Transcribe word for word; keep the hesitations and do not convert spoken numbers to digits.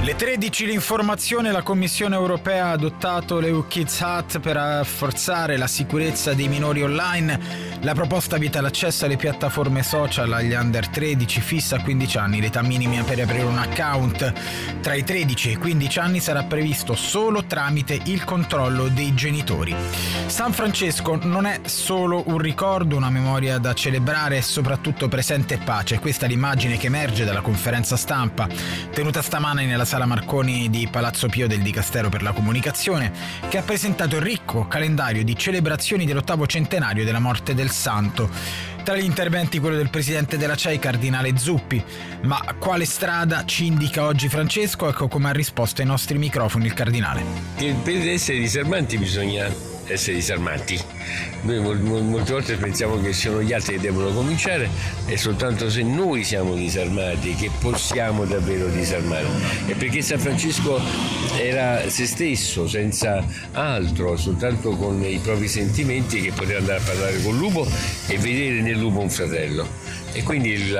Le tredici l'informazione, la Commissione europea ha adottato l'E U Kids Act per rafforzare la sicurezza dei minori online. La proposta vieta l'accesso alle piattaforme social agli under tredici, fissa a quindici anni l'età minima per aprire un account. Tra i tredici e i quindici anni sarà previsto solo tramite il controllo dei genitori. San Francesco non è solo un ricordo, una memoria da celebrare, è soprattutto presente pace. Questa è l'immagine che emerge dalla conferenza stampa tenuta stamane nella Sala Marconi di Palazzo Pio del Dicastero per la Comunicazione, che ha presentato il ricco calendario di celebrazioni dell'ottavo centenario della morte del santo. Tra gli interventi quello del presidente della C E I, cardinale Zuppi. Ma quale strada ci indica oggi Francesco? Ecco come ha risposto ai nostri microfoni il cardinale. Per essere disarmanti bisogna essere disarmanti. Noi molte volte pensiamo che siano gli altri che devono cominciare, e soltanto se noi siamo disarmati che possiamo davvero disarmare. E perché San Francesco era se stesso, senza altro, soltanto con i propri sentimenti, che poteva andare a parlare col lupo e vedere nel lupo un fratello. E quindi il